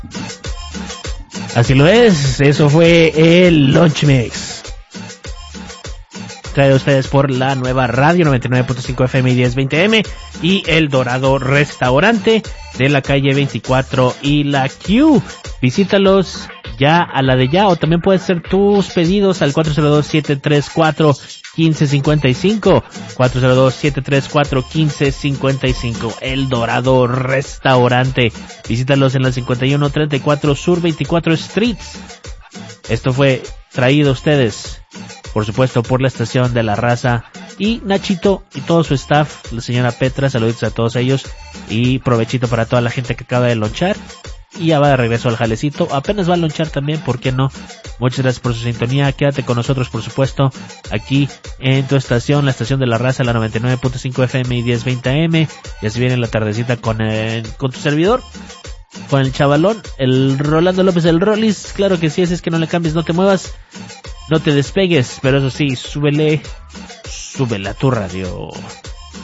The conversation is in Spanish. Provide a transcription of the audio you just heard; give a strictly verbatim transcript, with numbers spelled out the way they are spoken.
Así lo es, eso fue el Lunch Mix. Traído a ustedes por la nueva radio noventa y nueve punto cinco F M y diez veinte M y El Dorado Restaurante de la calle veinticuatro y la Q. Visítalos ya a la de ya, o también puedes hacer tus pedidos al cuatro cero dos, siete tres cuatro, uno cinco cinco cinco, cuatro cero dos, siete tres cuatro, uno cinco cinco cinco. El Dorado Restaurante. Visítalos en la cincuenta y uno treinta y cuatro Sur veinticuatro Streets. Esto fue traído a ustedes, por supuesto, por la estación de La Raza y Nachito y todo su staff, la señora Petra. Saluditos a todos ellos y provechito para toda la gente que acaba de lonchar y ya va de regreso al jalecito. Apenas va a lonchar también, ¿por qué no? Muchas gracias por su sintonía. Quédate con nosotros, por supuesto, aquí en tu estación, la estación de La Raza, la noventa y nueve punto cinco F M y diez veinte M. Y así viene la tardecita con el, con tu servidor, con el chavalón, el Rolando López, el Rolis. Claro que sí, así es que no le cambies, no te muevas, no te despegues, pero eso sí, súbele, súbele a tu radio.